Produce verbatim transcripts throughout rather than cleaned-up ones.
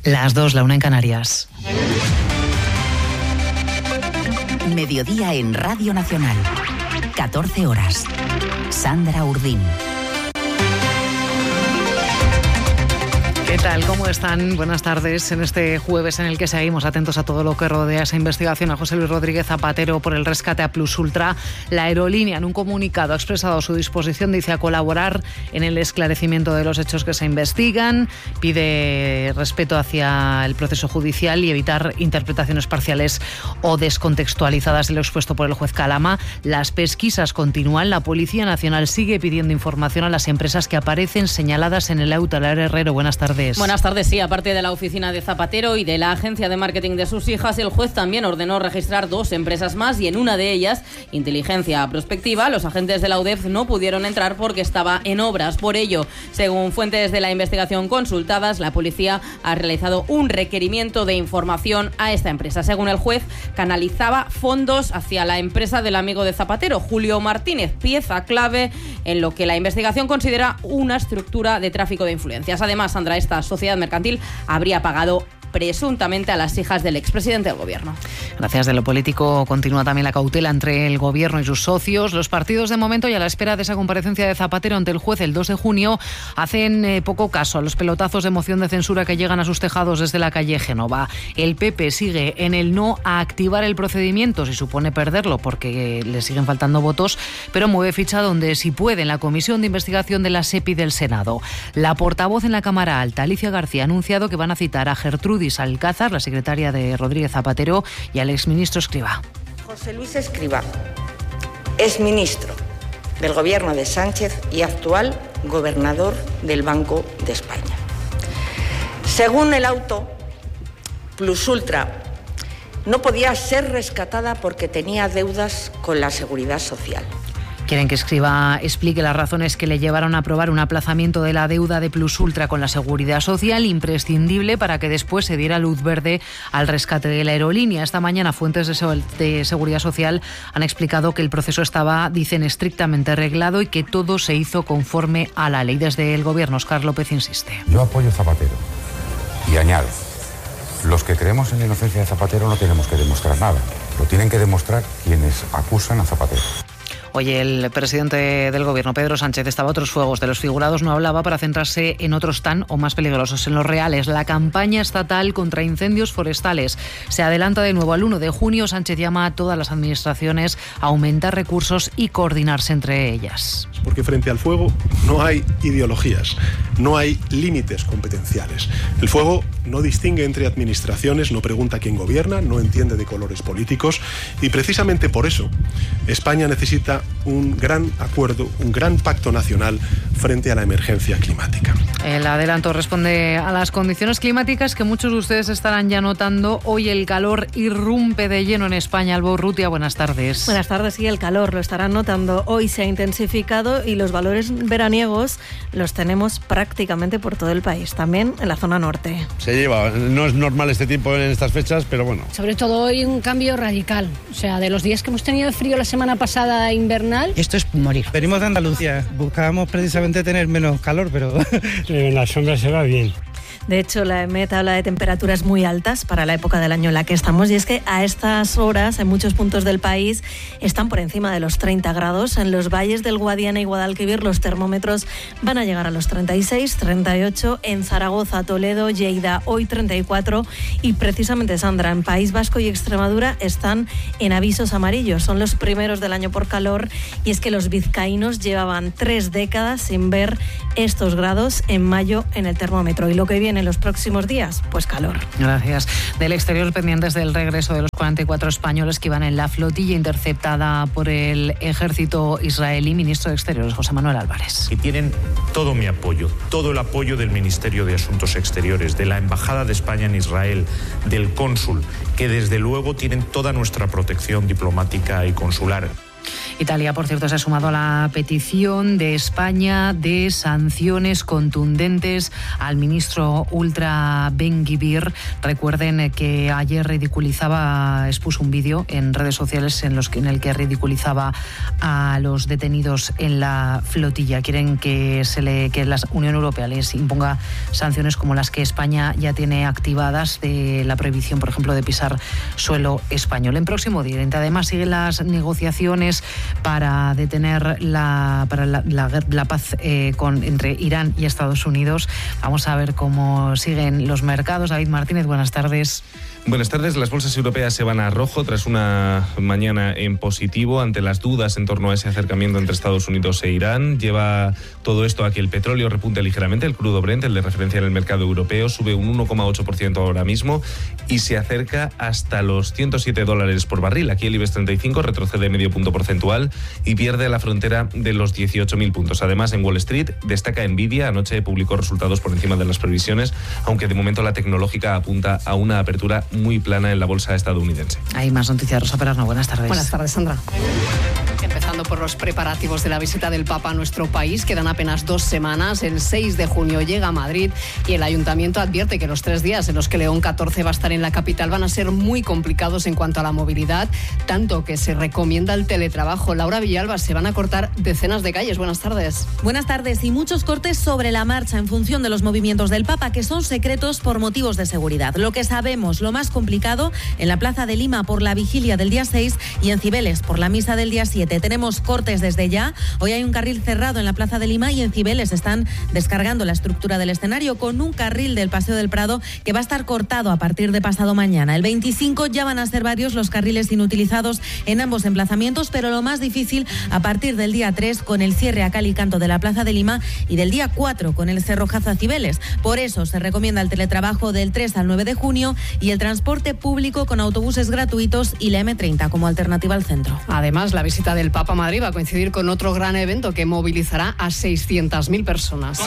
Las dos, la una en Canarias. Mediodía en Radio Nacional. catorce horas. Sandra Urdín. ¿Qué tal? ¿Cómo están? Buenas tardes en este jueves en el que seguimos atentos a todo lo que rodea esa investigación a José Luis Rodríguez Zapatero por el rescate a Plus Ultra. La aerolínea en un comunicado ha expresado su disposición, dice, a colaborar en el esclarecimiento de los hechos que se investigan, pide respeto hacia el proceso judicial y evitar interpretaciones parciales o descontextualizadas de lo expuesto por el juez Calama. Las pesquisas continúan. La Policía Nacional sigue pidiendo información a las empresas que aparecen señaladas en el auto. Lara Herrero, buenas tardes. Buenas tardes, sí. Aparte de la oficina de Zapatero y de la agencia de marketing de sus hijas, el juez también ordenó registrar dos empresas más y en una de ellas, Inteligencia Prospectiva, los agentes de la U D E F no pudieron entrar porque estaba en obras. Por ello, según fuentes de la investigación consultadas, la policía ha realizado un requerimiento de información a esta empresa. Según el juez, canalizaba fondos hacia la empresa del amigo de Zapatero, Julio Martínez, pieza clave en lo que la investigación considera una estructura de tráfico de influencias. Además, Sandra, esta sociedad mercantil habría pagado presuntamente a las hijas del expresidente del gobierno. Gracias. De lo político continúa también la cautela entre el gobierno y sus socios. Los partidos, de momento, y a la espera de esa comparecencia de Zapatero ante el juez el dos de junio, hacen eh, poco caso a los pelotazos de moción de censura que llegan a sus tejados desde la calle Génova. El P P sigue en el no a activar el procedimiento, si supone perderlo porque le siguen faltando votos, pero mueve ficha donde si puede en la Comisión de Investigación de la SEPI del Senado. La portavoz en la Cámara Alta, Alicia García, ha anunciado que van a citar a Gertrudis Alcázar, la secretaria de Rodríguez Zapatero, y al exministro Escrivá. José Luis Escrivá es ministro del gobierno de Sánchez y actual gobernador del Banco de España. Según el auto, Plus Ultra no podía ser rescatada porque tenía deudas con la Seguridad Social. Quieren que Escrivá explique las razones que le llevaron a aprobar un aplazamiento de la deuda de Plus Ultra con la Seguridad Social, imprescindible para que después se diera luz verde al rescate de la aerolínea. Esta mañana fuentes de, se- de Seguridad Social han explicado que el proceso estaba, dicen, estrictamente reglado y que todo se hizo conforme a la ley. Desde el gobierno, Óscar López insiste. Yo apoyo a Zapatero y añado, los que creemos en la inocencia de Zapatero no tenemos que demostrar nada, lo tienen que demostrar quienes acusan a Zapatero. Hoy el presidente del gobierno, Pedro Sánchez, estaba a otros fuegos. De los figurados no hablaba para centrarse en otros tan o más peligrosos, en los reales. La campaña estatal contra incendios forestales se adelanta de nuevo al uno de junio. Sánchez llama a todas las administraciones a aumentar recursos y coordinarse entre ellas. Porque frente al fuego no hay ideologías, no hay límites competenciales. El fuego no distingue entre administraciones, no pregunta quién gobierna, no entiende de colores políticos y precisamente por eso España necesita un gran acuerdo, un gran pacto nacional frente a la emergencia climática. El adelanto responde a las condiciones climáticas que muchos de ustedes estarán ya notando. Hoy el calor irrumpe de lleno en España. Alba Urrutia, buenas tardes. Buenas tardes, sí, el calor lo estarán notando. Hoy se ha intensificado y los valores veraniegos los tenemos prácticamente por todo el país, también en la zona norte. Se lleva, no es normal este tiempo en estas fechas, pero bueno. Sobre todo hoy un cambio radical, o sea, de los días que hemos tenido de frío la semana pasada invernal. Esto es morir. Venimos de Andalucía, buscábamos precisamente tener menos calor, pero en la sombra se va bien. De hecho, la EMET habla de temperaturas muy altas para la época del año en la que estamos, y es que a estas horas en muchos puntos del país están por encima de los treinta grados. En los valles del Guadiana y Guadalquivir los termómetros van a llegar a los treinta y seis, treinta y ocho, en Zaragoza, Toledo, Lleida hoy treinta y cuatro, y precisamente, Sandra, en País Vasco y Extremadura están en avisos amarillos. Son los primeros del año por calor, y es que los vizcaínos llevaban tres décadas sin ver estos grados en mayo en el termómetro, y lo que viene en los próximos días, pues calor. Gracias. Del exterior, pendientes del regreso de los cuarenta y cuatro españoles que iban en la flotilla interceptada por el ejército israelí. Ministro de Exteriores, José Manuel Álvarez. Y tienen todo mi apoyo, todo el apoyo del Ministerio de Asuntos Exteriores, de la Embajada de España en Israel, del cónsul, que desde luego tienen toda nuestra protección diplomática y consular. Italia, por cierto, se ha sumado a la petición de España de sanciones contundentes al ministro ultra Ben-Gvir. Recuerden que ayer ridiculizaba, expuso un vídeo en redes sociales en, los que, en el que ridiculizaba a los detenidos en la flotilla. Quieren que, se le, que la Unión Europea les imponga sanciones como las que España ya tiene activadas, de la prohibición, por ejemplo, de pisar suelo español. En Próximo Oriente, además, siguen las negociaciones para detener la, para la, la, la paz eh, con, entre Irán y Estados Unidos. Vamos a ver cómo siguen los mercados. David Martínez, buenas tardes. Buenas tardes. Las bolsas europeas se van a rojo tras una mañana en positivo ante las dudas en torno a ese acercamiento entre Estados Unidos e Irán. Lleva todo esto a que el petróleo repunte ligeramente. El crudo Brent, el de referencia en el mercado europeo, sube un uno coma ocho por ciento ahora mismo y se acerca hasta los ciento siete dólares por barril. Aquí el IBEX treinta y cinco retrocede medio punto porcentual y pierde la frontera de los dieciocho mil puntos. Además, en Wall Street destaca Nvidia. Anoche publicó resultados por encima de las previsiones, aunque de momento la tecnológica apunta a una apertura muy plana en la bolsa estadounidense. Hay más noticias. Rosa Perarno, buenas tardes. Buenas tardes, Sandra. Empezando por los preparativos de la visita del Papa a nuestro país, quedan apenas dos semanas. El seis de junio llega a Madrid y el Ayuntamiento advierte que los tres días en los que León catorce va a estar en la capital van a ser muy complicados en cuanto a la movilidad, tanto que se recomienda el teletrabajo. Laura Villalba, se van a cortar decenas de calles. Buenas tardes. Buenas tardes, y muchos cortes sobre la marcha en función de los movimientos del Papa, que son secretos por motivos de seguridad. Lo que sabemos, lo más complicado en la Plaza de Lima por la vigilia del día seis y en Cibeles por la misa del día siete. Tenemos cortes desde ya. Hoy hay un carril cerrado en la Plaza de Lima y en Cibeles están descargando la estructura del escenario con un carril del Paseo del Prado que va a estar cortado a partir de pasado mañana. El veinticinco ya van a ser varios los carriles inutilizados en ambos emplazamientos, pero lo más difícil a partir del día tres con el cierre a cal y canto de la Plaza de Lima y del día cuatro con el cerrojazo a Cibeles. Por eso se recomienda el teletrabajo del tres al nueve de junio y el transporte público con autobuses gratuitos y la eme treinta como alternativa al centro. Además, la visita del Papa a Madrid va a coincidir con otro gran evento que movilizará a seiscientas mil personas.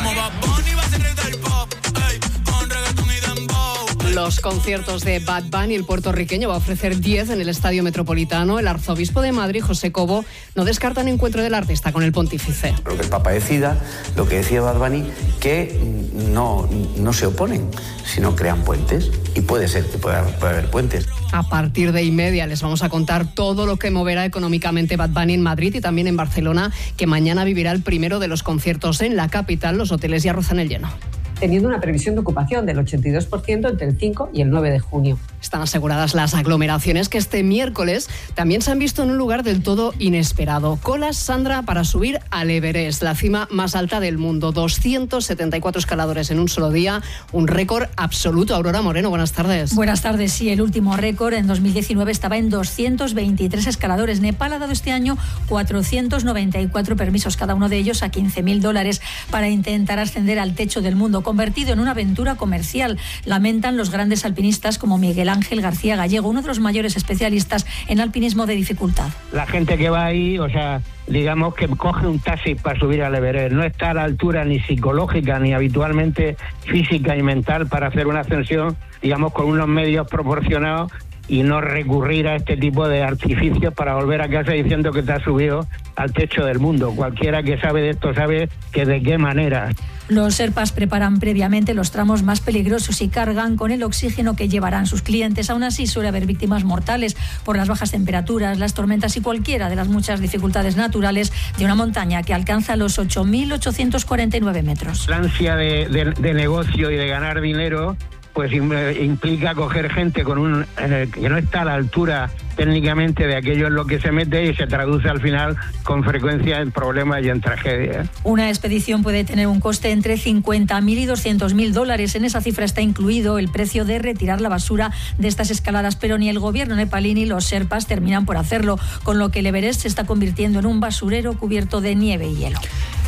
Los conciertos de Bad Bunny, el puertorriqueño, va a ofrecer diez en el Estadio Metropolitano. El arzobispo de Madrid, José Cobo, no descarta un encuentro del artista con el pontífice. Lo que el Papa decida, lo que decía Bad Bunny, que no, no se oponen, sino crean puentes. Y puede ser que pueda, pueda haber puentes. A partir de y media les vamos a contar todo lo que moverá económicamente Bad Bunny en Madrid y también en Barcelona, que mañana vivirá el primero de los conciertos en la capital. Los hoteles ya rozan el lleno. Teniendo una previsión de ocupación del ochenta y dos por ciento entre el cinco y el nueve de junio. Están aseguradas las aglomeraciones que este miércoles también se han visto en un lugar del todo inesperado. Colas, Sandra, para subir al Everest, la cima más alta del mundo. doscientos setenta y cuatro escaladores en un solo día, un récord absoluto. Aurora Moreno, buenas tardes. Buenas tardes, sí, el último récord en dos mil diecinueve estaba en doscientos veintitrés escaladores. Nepal ha dado este año cuatrocientos noventa y cuatro permisos, cada uno de ellos a quince mil dólares, para intentar ascender al techo del mundo, convertido en una aventura comercial. Lamentan los grandes alpinistas como Miguel Ángel García Gallego, uno de los mayores especialistas en alpinismo de dificultad. La gente que va ahí, o sea, digamos que coge un taxi para subir al Everest, no está a la altura ni psicológica ni habitualmente física y mental para hacer una ascensión, digamos, con unos medios proporcionados y no recurrir a este tipo de artificios para volver a casa diciendo que te has subido al techo del mundo. Cualquiera que sabe de esto sabe que de qué manera. Los Sherpas preparan previamente los tramos más peligrosos y cargan con el oxígeno que llevarán sus clientes. Aún así suele haber víctimas mortales por las bajas temperaturas, las tormentas y cualquiera de las muchas dificultades naturales de una montaña que alcanza los ocho mil ochocientos cuarenta y nueve metros. La ansia de, de, de negocio y de ganar dinero pues implica coger gente con un eh, que no está a la altura técnicamente de aquello en lo que se mete y se traduce al final con frecuencia en problemas y en tragedias. Una expedición puede tener un coste entre cincuenta mil y doscientos mil dólares. En esa cifra está incluido el precio de retirar la basura de estas escaladas, pero ni el gobierno nepalí ni los Sherpas terminan por hacerlo, con lo que el Everest se está convirtiendo en un basurero cubierto de nieve y hielo.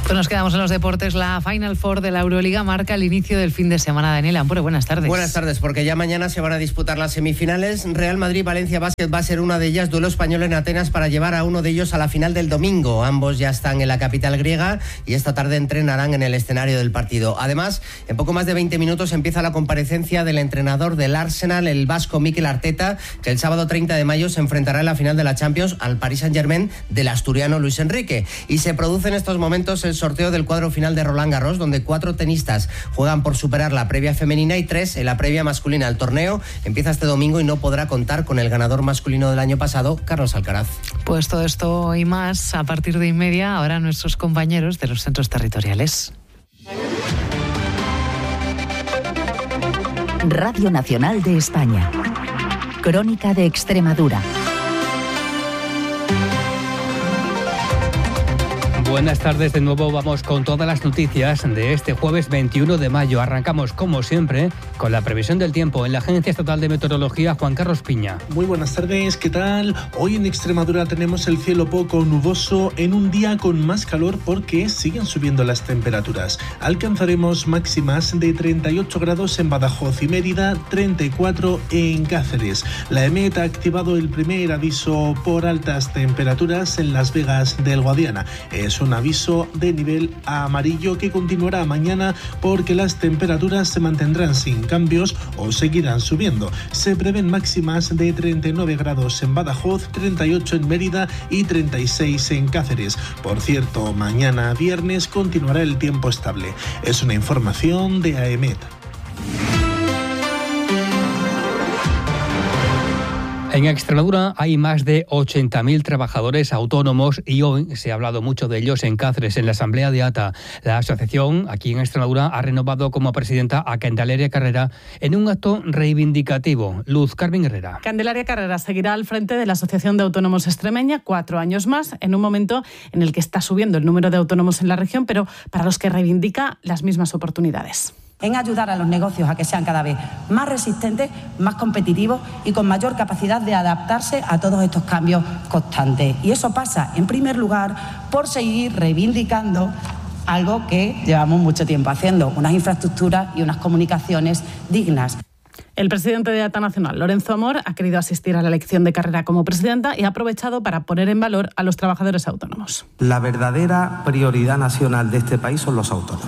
Pues nos quedamos en los deportes. La Final Four de la Euroliga marca el inicio del fin de semana. Daniel Ampure, buenas tardes. Buenas tardes, porque ya mañana se van a disputar las semifinales. Real Madrid-Valencia Basket va a ser una de ellas, duelo español en Atenas para llevar a uno de ellos a la final del domingo. Ambos ya están en la capital griega y esta tarde entrenarán en el escenario del partido. Además, en poco más de veinte minutos empieza la comparecencia del entrenador del Arsenal, el vasco Mikel Arteta, que el sábado treinta de mayo se enfrentará en la final de la Champions al Paris Saint-Germain del asturiano Luis Enrique. Y se produce en estos momentos el sorteo del cuadro final de Roland Garros, donde cuatro tenistas juegan por superar la previa femenina y tres en la previa masculina. El torneo empieza este domingo y no podrá contar con el ganador masculino del año pasado, Carlos Alcaraz. Pues todo esto y más a partir de y media, ahora nuestros compañeros de los centros territoriales. Radio Nacional de España. Crónica de Extremadura. Buenas tardes de nuevo, vamos con todas las noticias de este jueves veintiuno de mayo. Arrancamos, como siempre, con la previsión del tiempo en la Agencia Estatal de Meteorología, Juan Carlos Piña. Muy buenas tardes, ¿qué tal? Hoy en Extremadura tenemos el cielo poco nuboso en un día con más calor porque siguen subiendo las temperaturas. Alcanzaremos máximas de treinta y ocho grados en Badajoz y Mérida, treinta y cuatro en Cáceres. La EMET ha activado el primer aviso por altas temperaturas en Las Vegas del Guadiana. Es un aviso de nivel amarillo que continuará mañana porque las temperaturas se mantendrán sin cambios o seguirán subiendo. Se prevén máximas de treinta y nueve grados en Badajoz, treinta y ocho en Mérida y treinta y seis en Cáceres. Por cierto, mañana viernes continuará el tiempo estable. Es una información de AEMET. En Extremadura hay más de ochenta mil trabajadores autónomos y hoy se ha hablado mucho de ellos en Cáceres, en la Asamblea de A T A. La asociación aquí en Extremadura ha renovado como presidenta a Candelaria Carrera en un acto reivindicativo. Luz Carmen Herrera. Candelaria Carrera seguirá al frente de la Asociación de Autónomos Extremeña cuatro años más, en un momento en el que está subiendo el número de autónomos en la región, pero para los que reivindica las mismas oportunidades. En ayudar a los negocios a que sean cada vez más resistentes, más competitivos y con mayor capacidad de adaptarse a todos estos cambios constantes. Y eso pasa, en primer lugar, por seguir reivindicando algo que llevamos mucho tiempo haciendo, unas infraestructuras y unas comunicaciones dignas. El presidente de A T A Nacional, Lorenzo Amor, ha querido asistir a la elección de Carrera como presidenta y ha aprovechado para poner en valor a los trabajadores autónomos. La verdadera prioridad nacional de este país son los autónomos.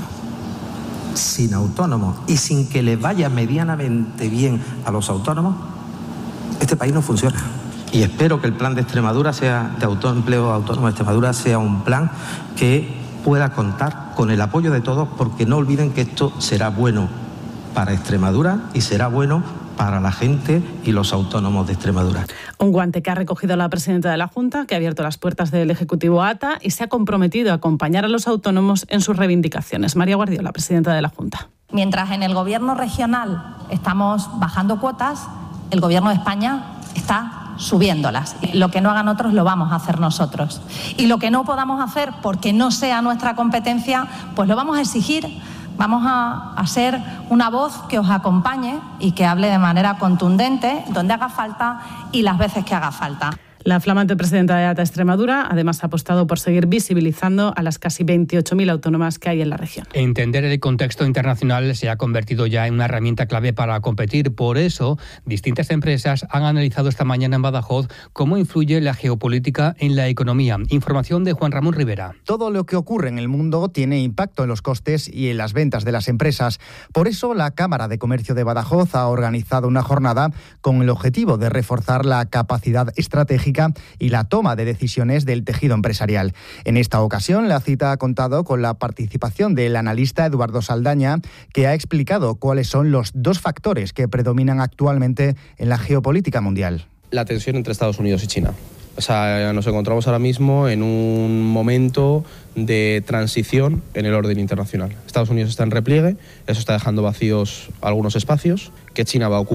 Sin autónomos y sin que le vaya medianamente bien a los autónomos, este país no funciona. Y espero que el plan de Extremadura sea de autoempleo autónomo de Extremadura sea un plan que pueda contar con el apoyo de todos, porque no olviden que esto será bueno para Extremadura y será bueno para la gente y los autónomos de Extremadura. Un guante que ha recogido la presidenta de la Junta, que ha abierto las puertas del Ejecutivo A T A y se ha comprometido a acompañar a los autónomos en sus reivindicaciones. María Guardiola, presidenta de la Junta. Mientras en el Gobierno regional estamos bajando cuotas, el Gobierno de España está subiéndolas. Lo que no hagan otros lo vamos a hacer nosotros. Y lo que no podamos hacer porque no sea nuestra competencia, pues lo vamos a exigir. Vamos a, a ser una voz que os acompañe y que hable de manera contundente donde haga falta y las veces que haga falta. La flamante presidenta de A T A Extremadura además ha apostado por seguir visibilizando a las casi veintiocho mil autónomas que hay en la región. Entender el contexto internacional se ha convertido ya en una herramienta clave para competir. Por eso, distintas empresas han analizado esta mañana en Badajoz cómo influye la geopolítica en la economía. Información de Juan Ramón Rivera. Todo lo que ocurre en el mundo tiene impacto en los costes y en las ventas de las empresas. Por eso, la Cámara de Comercio de Badajoz ha organizado una jornada con el objetivo de reforzar la capacidad estratégica y la toma de decisiones del tejido empresarial. En esta ocasión, la cita ha contado con la participación del analista Eduardo Saldaña, que ha explicado cuáles son los dos factores que predominan actualmente en la geopolítica mundial. La tensión entre Estados Unidos y China. O sea, nos encontramos ahora mismo en un momento de transición en el orden internacional. Estados Unidos está en repliegue, eso está dejando vacíos algunos espacios que China va a ocupar.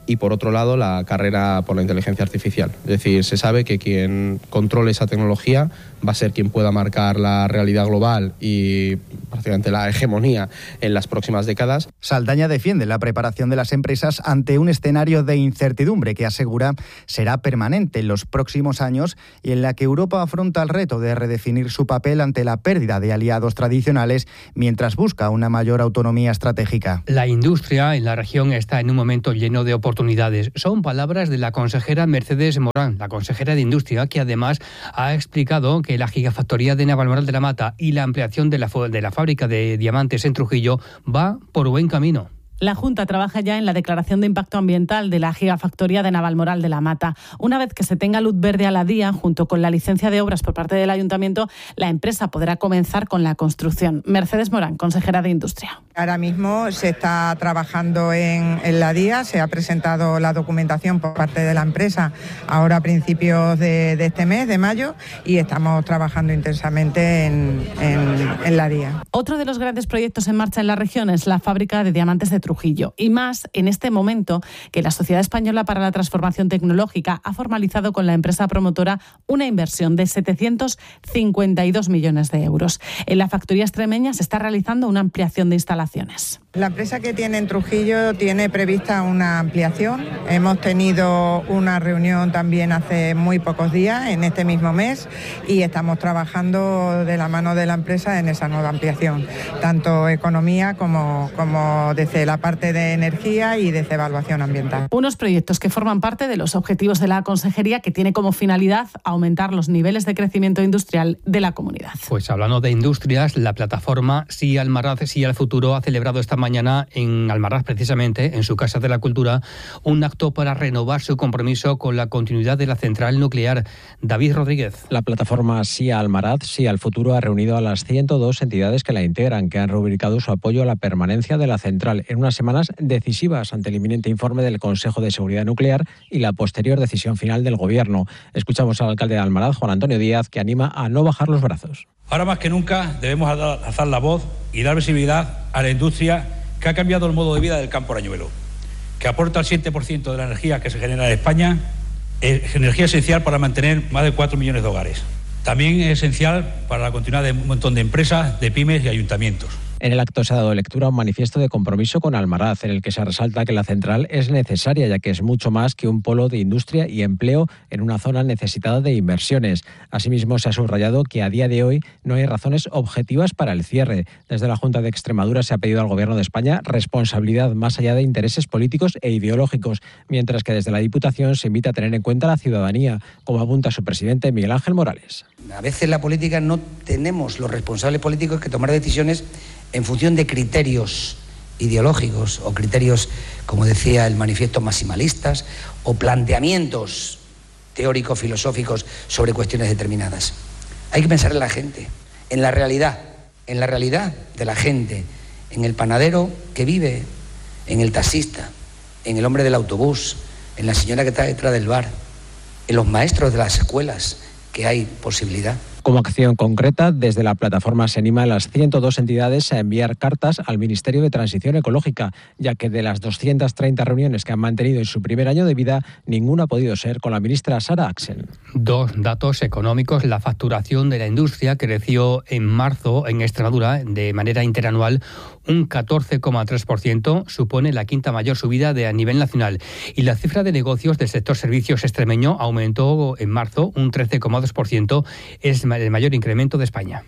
y por otro lado la carrera por la inteligencia artificial. Es decir, se sabe que quien controle esa tecnología va a ser quien pueda marcar la realidad global y prácticamente la hegemonía en las próximas décadas. Saldaña defiende la preparación de las empresas ante un escenario de incertidumbre que asegura será permanente en los próximos años y en la que Europa afronta el reto de redefinir su papel ante la pérdida de aliados tradicionales mientras busca una mayor autonomía estratégica. La industria en la región está en un momento lleno de oportunidades. Son palabras de la consejera Mercedes Morán, la consejera de Industria, que además ha explicado que la gigafactoría de Navalmoral de la Mata y la ampliación de la, de la fábrica de diamantes en Trujillo va por buen camino. La Junta trabaja ya en la declaración de impacto ambiental de la gigafactoría de Navalmoral de la Mata. Una vez que se tenga luz verde a la DIA, junto con la licencia de obras por parte del Ayuntamiento, la empresa podrá comenzar con la construcción. Mercedes Morán, consejera de Industria. Ahora mismo se está trabajando en, en la DIA, se ha presentado la documentación por parte de la empresa ahora a principios de, de este mes, de mayo, y estamos trabajando intensamente en, en, en la DIA. Otro de los grandes proyectos en marcha en la región es la fábrica de diamantes de Trujillo, y más en este momento que la Sociedad Española para la Transformación Tecnológica ha formalizado con la empresa promotora una inversión de setecientos cincuenta y dos millones de euros. En la factoría extremeña se está realizando una ampliación de instalaciones. La empresa que tiene en Trujillo tiene prevista una ampliación. Hemos tenido una reunión también hace muy pocos días, en este mismo mes, y estamos trabajando de la mano de la empresa en esa nueva ampliación, tanto economía como, como desde la parte de energía y desde evaluación ambiental. Unos proyectos que forman parte de los objetivos de la Consejería, que tiene como finalidad aumentar los niveles de crecimiento industrial de la comunidad. Pues hablando de industrias, la plataforma Sí Almaraz, Sí al Futuro ha celebrado esta mañana en Almaraz, precisamente, en su Casa de la Cultura, un acto para renovar su compromiso con la continuidad de la central nuclear. David Rodríguez. La plataforma Sí Almaraz, Sí al Futuro ha reunido a las ciento dos entidades que la integran, que han rubricado su apoyo a la permanencia de la central en unas semanas decisivas ante el inminente informe del Consejo de Seguridad Nuclear y la posterior decisión final del Gobierno. Escuchamos al alcalde de Almaraz, Juan Antonio Díaz, que anima a no bajar los brazos. Ahora más que nunca debemos alzar la voz y dar visibilidad a la industria que ha cambiado el modo de vida del campo arañuelo, que aporta el siete por ciento de la energía que se genera en España, es energía esencial para mantener más de cuatro millones de hogares. También es esencial para la continuidad de un montón de empresas, de pymes y ayuntamientos. En el acto se ha dado lectura a un manifiesto de compromiso con Almaraz, en el que se resalta que la central es necesaria, ya que es mucho más que un polo de industria y empleo en una zona necesitada de inversiones. Asimismo, se ha subrayado que a día de hoy no hay razones objetivas para el cierre. Desde la Junta de Extremadura se ha pedido al Gobierno de España responsabilidad más allá de intereses políticos e ideológicos, mientras que desde la Diputación se invita a tener en cuenta a la ciudadanía, como apunta su presidente Miguel Ángel Morales. A veces en la política no tenemos los responsables políticos que tomar decisiones en función de criterios ideológicos o criterios, como decía el manifiesto, maximalistas o planteamientos teóricos, filosóficos sobre cuestiones determinadas. Hay que pensar en la gente, en la realidad, en la realidad de la gente, en el panadero que vive, en el taxista, en el hombre del autobús, en la señora que está detrás del bar, en los maestros de las escuelas, que hay posibilidad. Como acción concreta, desde la plataforma se anima a las ciento dos entidades a enviar cartas al Ministerio de Transición Ecológica, ya que de las doscientas treinta reuniones que han mantenido en su primer año de vida, ninguna ha podido ser con la ministra Sara Axel. Dos datos económicos. La facturación de la industria creció en marzo en Extremadura de manera interanual un catorce coma tres por ciento, supone la quinta mayor subida de a nivel nacional. Y la cifra de negocios del sector servicios extremeño aumentó en marzo un trece coma dos por ciento, es el mayor incremento de España.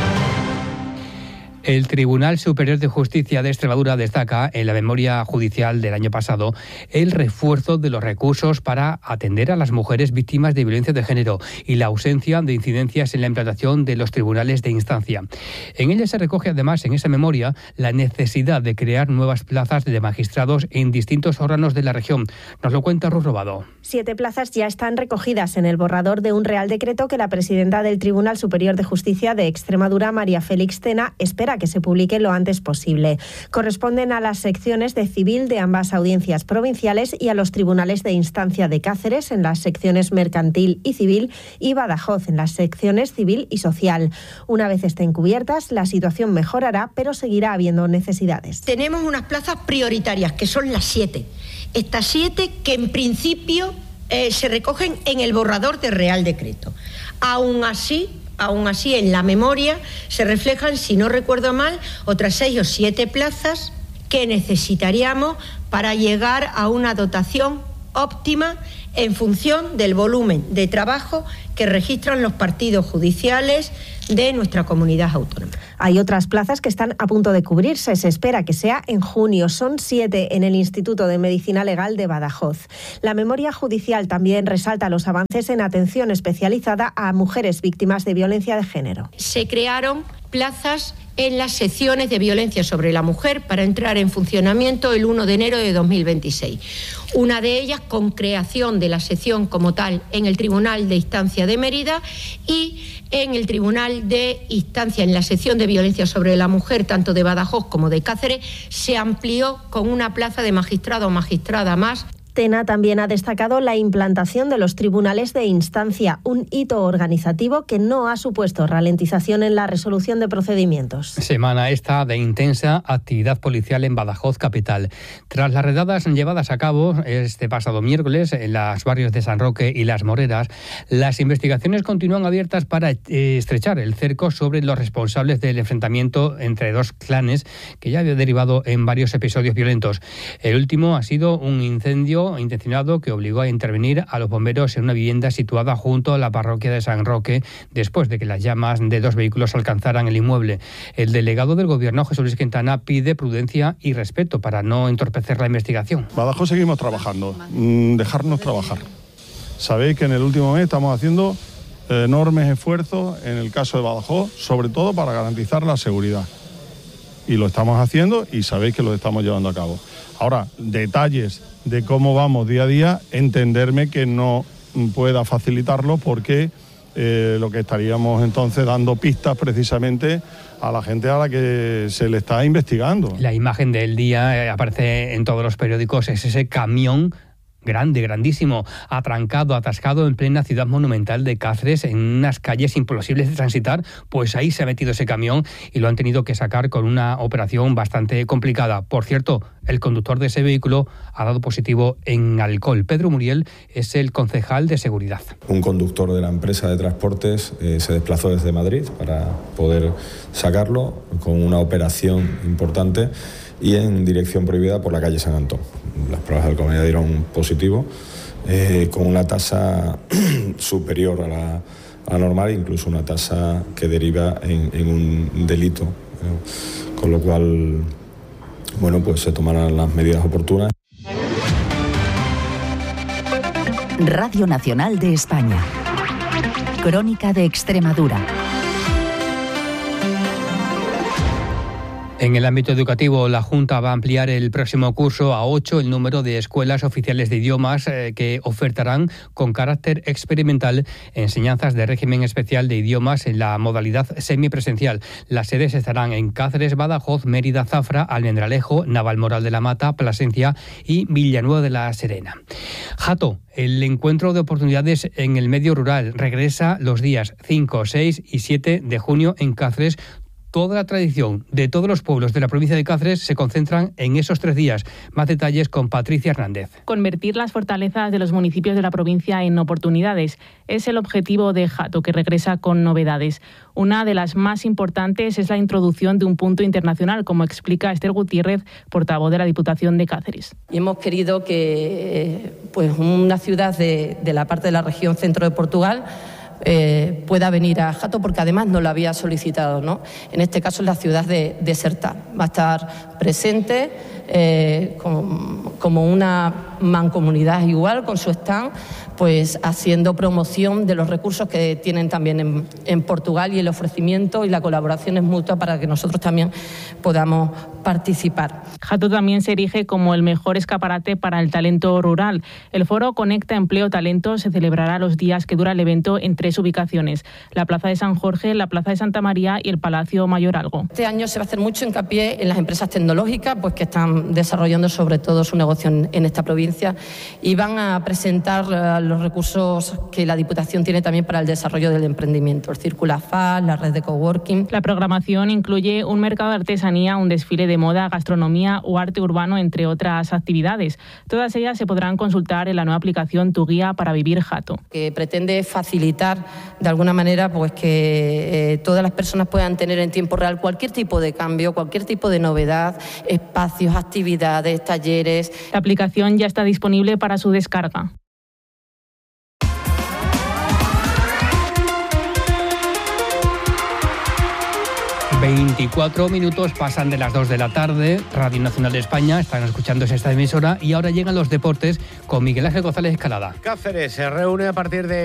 El Tribunal Superior de Justicia de Extremadura destaca en la memoria judicial del año pasado el refuerzo de los recursos para atender a las mujeres víctimas de violencia de género y la ausencia de incidencias en la implantación de los tribunales de instancia. En ella se recoge además en esa memoria la necesidad de crear nuevas plazas de magistrados en distintos órganos de la región. Nos lo cuenta Ruth Robado. Siete plazas ya están recogidas en el borrador de un Real Decreto que la presidenta del Tribunal Superior de Justicia de Extremadura, María Félix Tena, espera que se publique lo antes posible. Corresponden a las secciones de civil de ambas audiencias provinciales y a los tribunales de instancia de Cáceres en las secciones mercantil y civil y Badajoz en las secciones civil y social. Una vez estén cubiertas, la situación mejorará, pero seguirá habiendo necesidades. Tenemos unas plazas prioritarias, que son las siete. estas siete que en principio eh, se recogen en el borrador del Real Decreto. Aún así, aún así, en la memoria se reflejan, si no recuerdo mal, otras seis o siete plazas que necesitaríamos para llegar a una dotación óptima en función del volumen de trabajo que registran los partidos judiciales de nuestra comunidad autónoma. Hay otras plazas que están a punto de cubrirse. Se espera que sea en junio. Son siete en el Instituto de Medicina Legal de Badajoz. La memoria judicial también resalta los avances en atención especializada a mujeres víctimas de violencia de género. Se crearon plazas en las secciones de violencia sobre la mujer para entrar en funcionamiento el primero de enero de dos mil veintiséis. Una de ellas con creación de la sección como tal en el Tribunal de Instancia de Mérida y en el Tribunal de Instancia, en la sección de violencia sobre la mujer, tanto de Badajoz como de Cáceres, se amplió con una plaza de magistrado o magistrada más. Tena también ha destacado la implantación de los tribunales de instancia, un hito organizativo que no ha supuesto ralentización en la resolución de procedimientos. Semana esta de intensa actividad policial en Badajoz capital. Tras las redadas llevadas a cabo este pasado miércoles en los barrios de San Roque y Las Moreras, las investigaciones continúan abiertas para estrechar el cerco sobre los responsables del enfrentamiento entre dos clanes que ya había derivado en varios episodios violentos. El último ha sido un incendio intencionado que obligó a intervenir a los bomberos en una vivienda situada junto a la parroquia de San Roque después de que las llamas de dos vehículos alcanzaran el inmueble. El delegado del Gobierno, José Luis Quintana, pide prudencia y respeto para no entorpecer la investigación. Badajoz seguimos trabajando, dejarnos trabajar. Sabéis que en el último mes estamos haciendo enormes esfuerzos en el caso de Badajoz, sobre todo para garantizar la seguridad. Y lo estamos haciendo y sabéis que lo estamos llevando a cabo. Ahora, detalles de cómo vamos día a día, entenderme que no pueda facilitarlo porque eh, lo que estaríamos entonces dando pistas precisamente a la gente a la que se le está investigando. La imagen del día eh, aparece en todos los periódicos, es ese camión grande, grandísimo, atrancado, atascado en plena ciudad monumental de Cáceres, en unas calles imposibles de transitar, pues ahí se ha metido ese camión y lo han tenido que sacar con una operación bastante complicada. Por cierto, el conductor de ese vehículo ha dado positivo en alcohol. Pedro Muriel es el concejal de seguridad. Un conductor de la empresa de transportes eh, se desplazó desde Madrid para poder sacarlo con una operación importante y en dirección prohibida por la calle San Antón. Las pruebas de alcoholemia dieron positivo, eh, con una tasa superior a la, a la normal, incluso una tasa que deriva en, en un delito, eh, con lo cual, bueno, pues se tomarán las medidas oportunas. Radio Nacional de España. Crónica de Extremadura. En el ámbito educativo, la Junta va a ampliar el próximo curso a ocho el número de escuelas oficiales de idiomas eh, que ofertarán con carácter experimental enseñanzas de régimen especial de idiomas en la modalidad semipresencial. Las sedes estarán en Cáceres, Badajoz, Mérida, Zafra, Almendralejo, Navalmoral de la Mata, Plasencia y Villanueva de la Serena. Jato, el encuentro de oportunidades en el medio rural, regresa los días cinco, seis y siete de junio en Cáceres. Toda la tradición de todos los pueblos de la provincia de Cáceres se concentran en esos tres días. Más detalles con Patricia Hernández. Convertir las fortalezas de los municipios de la provincia en oportunidades es el objetivo de Jato, que regresa con novedades. Una de las más importantes es la introducción de un punto internacional, como explica Esther Gutiérrez, portavoz de la Diputación de Cáceres. Y hemos querido que pues, una ciudad de, de la parte de la región centro de Portugal Eh, pueda venir a Jato, porque además no lo había solicitado, ¿no? En este caso, en la ciudad de, de Sertá. Va a estar presente eh, con, como una mancomunidad igual, con su stand, pues haciendo promoción de los recursos que tienen también en, en Portugal y el ofrecimiento y la colaboración es mutua para que nosotros también podamos participar. Jato también se erige como el mejor escaparate para el talento rural. El foro Conecta Empleo Talento se celebrará los días que dura el evento en tres ubicaciones: la Plaza de San Jorge, la Plaza de Santa María y el Palacio Mayoralgo. Este año se va a hacer mucho hincapié en las empresas tecnológicas, pues que están desarrollando sobre todo su negocio en, en esta provincia, y van a presentar uh, los recursos que la Diputación tiene también para el desarrollo del emprendimiento, el Círculo A F A, la red de coworking. La programación incluye un mercado de artesanía, un desfile de de moda, gastronomía o arte urbano, entre otras actividades. Todas ellas se podrán consultar en la nueva aplicación Tu Guía para Vivir Jato. Que pretende facilitar de alguna manera pues que eh, todas las personas puedan tener en tiempo real cualquier tipo de cambio, cualquier tipo de novedad, espacios, actividades, talleres. La aplicación ya está disponible para su descarga. veinticuatro minutos pasan de las dos de la tarde. Radio Nacional de España, están escuchando esta emisora y ahora llegan los deportes con Miguel Ángel González Escalada. Cáceres se reúne a partir de